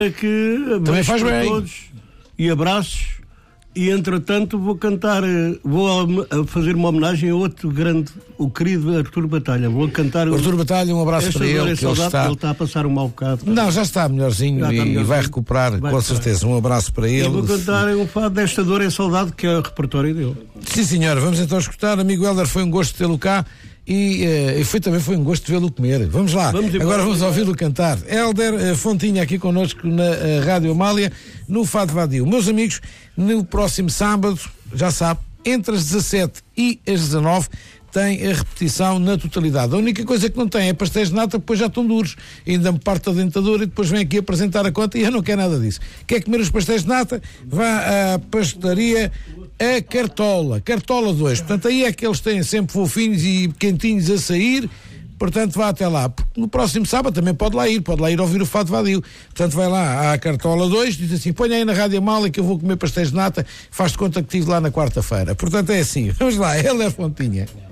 que também faz bem. Todos e abraços. E entretanto vou fazer uma homenagem a outro grande, o querido Artur Batalha. Vou cantar Artur Batalha, um abraço para ele, que ele está a passar um mau bocado. Não, já está melhorzinho e vai recuperar, com certeza. Um abraço para ele. E vou cantar um fado desta dor e saudade, que é o repertório dele. Sim, senhora, vamos então escutar. Amigo Hélder, foi um gosto tê-lo cá. E também foi um gosto de vê-lo comer. Vamos lá, agora vamos ouvi-lo cantar. Hélder Fontinha aqui connosco na Rádio Amália, no Fado Vadio. Meus amigos, no próximo sábado, já sabe, entre as 17 e as 19 tem a repetição na totalidade. A única coisa que não tem é pastéis de nata, depois já estão duros. Ainda me parte a dentadura e depois vem aqui apresentar a conta e eu não quero nada disso. Quer comer os pastéis de nata? Vá à pastelaria A Cartola 2. Portanto, aí é que eles têm sempre fofinhos e quentinhos a sair. Portanto, vá até lá. No próximo sábado também pode lá ir ouvir o Fado Vadio. Portanto, vai lá à Cartola 2, diz assim, põe aí na Rádio Amália que eu vou comer pastéis de nata, faz de conta que estive lá na quarta-feira. Portanto, é assim. Vamos lá, Hélder Fontinha.